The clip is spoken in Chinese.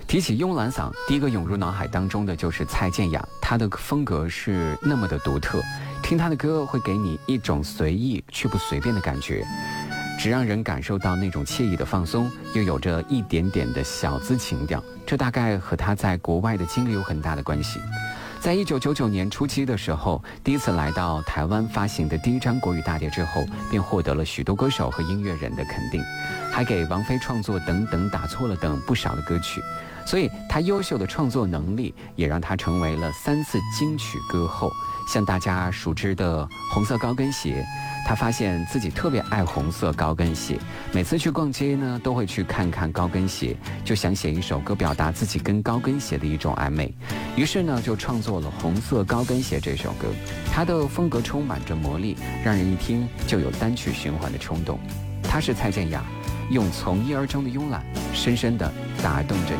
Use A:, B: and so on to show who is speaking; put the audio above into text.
A: 提起慵懒嗓，第一个涌入脑海当中的就是蔡健雅，她的风格是那么的独特，听她的歌会给你一种随意却不随便的感觉，只让人感受到那种惬意的放松，又有着一点点的小资情调，这大概和她在国外的经历有很大的关系。在1999年初期的时候，第一次来到台湾发行的第一张国语大碟之后，便获得了许多歌手和音乐人的肯定，还给王菲创作等等打错了等不少的歌曲，所以她优秀的创作能力也让她成为了3次金曲歌后。像大家熟知的红色高跟鞋，她发现自己特别爱红色高跟鞋，每次去逛街呢都会去看看高跟鞋，就想写一首歌表达自己跟高跟鞋的一种暧昧，于是呢就创作了红色高跟鞋这首歌。她的风格充满着魔力，让人一听就有单曲循环的冲动。她是蔡健雅，用从一而终的慵懒深深地打动着